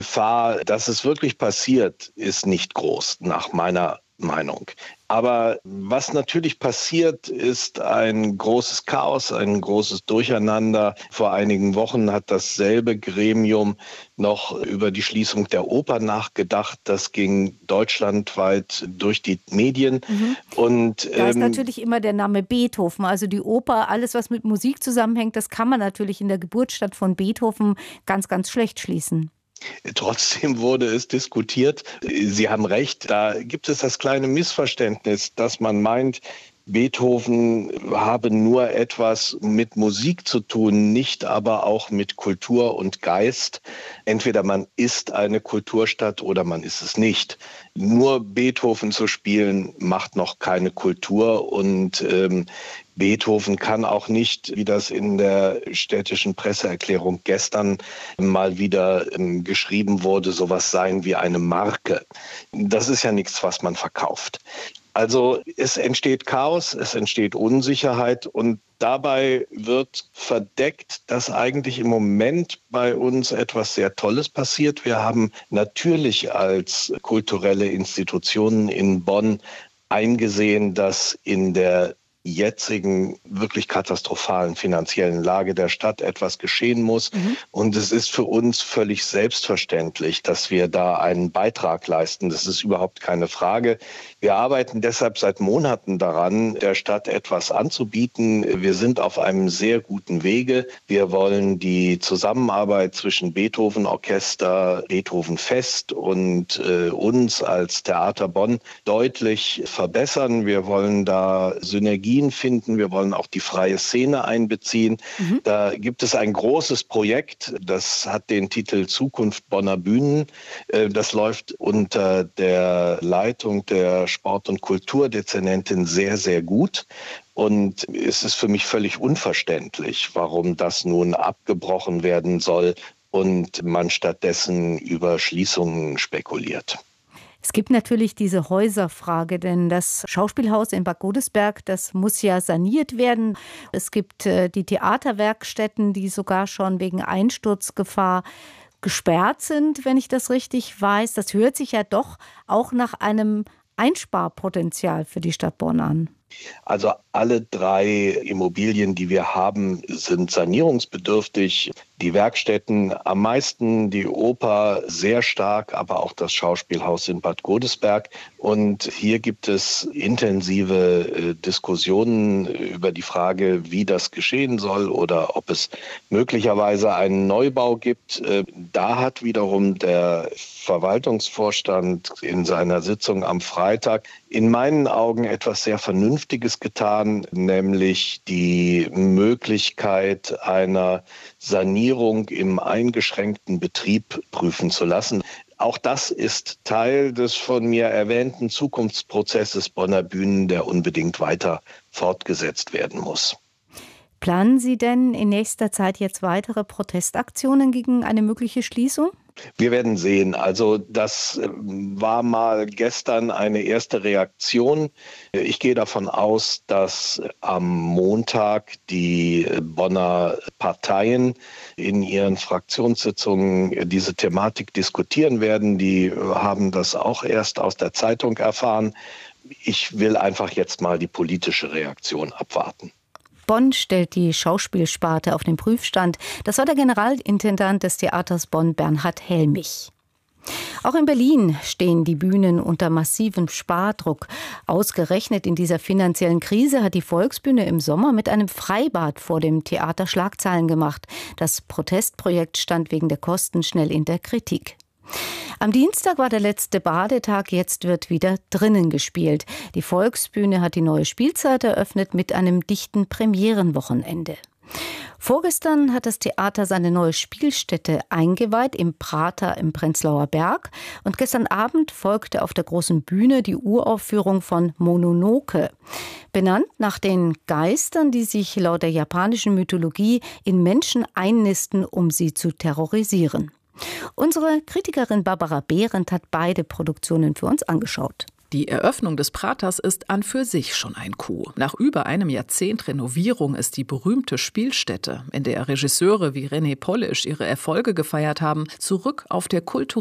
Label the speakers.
Speaker 1: Gefahr, dass es wirklich passiert, ist nicht groß, nach meiner Meinung. Aber was natürlich passiert, ist ein großes Chaos, ein großes Durcheinander. Vor einigen Wochen hat dasselbe Gremium noch über die Schließung der Oper nachgedacht. Das ging deutschlandweit durch die Medien. Und
Speaker 2: Da ist natürlich immer der Name Beethoven, also die Oper, alles was mit Musik zusammenhängt, das kann man natürlich in der Geburtsstadt von Beethoven ganz, ganz schlecht schließen.
Speaker 1: Trotzdem wurde es diskutiert. Sie haben recht, da gibt es das kleine Missverständnis, dass man meint, Beethoven habe nur etwas mit Musik zu tun, nicht aber auch mit Kultur und Geist. Entweder man ist eine Kulturstadt oder man ist es nicht. Nur Beethoven zu spielen macht noch keine Kultur und Beethoven kann auch nicht, wie das in der städtischen Presseerklärung gestern mal wieder geschrieben wurde, sowas sein wie eine Marke. Das ist ja nichts, was man verkauft. Also es entsteht Chaos, es entsteht Unsicherheit und dabei wird verdeckt, dass eigentlich im Moment bei uns etwas sehr Tolles passiert. Wir haben natürlich als kulturelle Institutionen in Bonn eingesehen, dass in der jetzigen wirklich katastrophalen finanziellen Lage der Stadt etwas geschehen muss. Und es ist für uns völlig selbstverständlich, dass wir da einen Beitrag leisten. Das ist überhaupt keine Frage. Wir arbeiten deshalb seit Monaten daran, der Stadt etwas anzubieten. Wir sind auf einem sehr guten Wege. Wir wollen die Zusammenarbeit zwischen Beethoven Orchester, Beethoven Fest und uns als Theater Bonn deutlich verbessern. Wir wollen da Synergien finden. Wir wollen auch die freie Szene einbeziehen. Da gibt es ein großes Projekt, das hat den Titel Zukunft Bonner Bühnen. Das läuft unter der Leitung der Sport- und Kulturdezernentin sehr, sehr gut. Und es ist für mich völlig unverständlich, warum das nun abgebrochen werden soll und man stattdessen über Schließungen spekuliert.
Speaker 2: Es gibt natürlich diese Häuserfrage, denn das Schauspielhaus in Bad Godesberg, das muss ja saniert werden. Es gibt die Theaterwerkstätten, die sogar schon wegen Einsturzgefahr gesperrt sind, wenn ich das richtig weiß. Das hört sich ja doch auch nach einem Einsparpotenzial für die Stadt Bonn an.
Speaker 1: Also alle 3 Immobilien, die wir haben, sind sanierungsbedürftig. Die Werkstätten am meisten, die Oper sehr stark, aber auch das Schauspielhaus in Bad Godesberg. Und hier gibt es intensive Diskussionen über die Frage, wie das geschehen soll oder ob es möglicherweise einen Neubau gibt. Da hat wiederum der Verwaltungsvorstand in seiner Sitzung am Freitag in meinen Augen etwas sehr Vernünftiges getan, nämlich die Möglichkeit einer Sanierung im eingeschränkten Betrieb prüfen zu lassen. Auch das ist Teil des von mir erwähnten Zukunftsprozesses Bonner Bühnen, der unbedingt weiter fortgesetzt werden muss.
Speaker 2: Planen Sie denn in nächster Zeit jetzt weitere Protestaktionen gegen eine mögliche Schließung?
Speaker 1: Wir werden sehen. Also das war mal gestern eine erste Reaktion. Ich gehe davon aus, dass am Montag die Bonner Parteien in ihren Fraktionssitzungen diese Thematik diskutieren werden. Die haben das auch erst aus der Zeitung erfahren. Ich will einfach jetzt mal die politische Reaktion abwarten.
Speaker 2: Bonn stellt die Schauspielsparte auf den Prüfstand. Das war der Generalintendant des Theaters Bonn, Bernhard Helmich. Auch in Berlin stehen die Bühnen unter massivem Spardruck. Ausgerechnet in dieser finanziellen Krise hat die Volksbühne im Sommer mit einem Freibad vor dem Theater Schlagzeilen gemacht. Das Protestprojekt stand wegen der Kosten schnell in der Kritik. Am Dienstag war der letzte Badetag, jetzt wird wieder drinnen gespielt. Die Volksbühne hat die neue Spielzeit eröffnet mit einem dichten Premierenwochenende. Vorgestern hat das Theater seine neue Spielstätte eingeweiht im Prater im Prenzlauer Berg. Und gestern Abend folgte auf der großen Bühne die Uraufführung von Mononoke. Benannt nach den Geistern, die sich laut der japanischen Mythologie in Menschen einnisten, um sie zu terrorisieren. Unsere Kritikerin Barbara Behrendt hat beide Produktionen für uns angeschaut.
Speaker 3: Die Eröffnung des Praters ist an für sich schon ein Coup. Nach über einem Jahrzehnt Renovierung ist die berühmte Spielstätte, in der Regisseure wie René Polish ihre Erfolge gefeiert haben, zurück auf der kulturellen